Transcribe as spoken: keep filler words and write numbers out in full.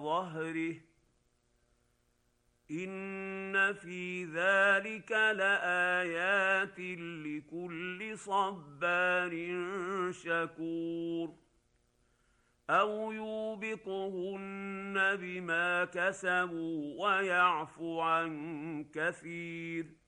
ظهره إن في ذلك لآيات لكل صبار شكور أو يوبقهن بما كسبوا ويعفو عن كثير